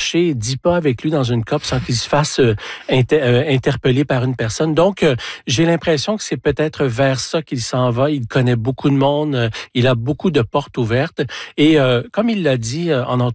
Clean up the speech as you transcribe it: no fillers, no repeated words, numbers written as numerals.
marcher 10 pas avec lui dans une COP sans qu'il se fasse interpeller par une personne. Donc, j'ai l'impression que c'est peut-être vers ça qu'il s'en va. Il connaît beaucoup de monde, il a beaucoup de portes ouvertes. Et comme il l'a dit en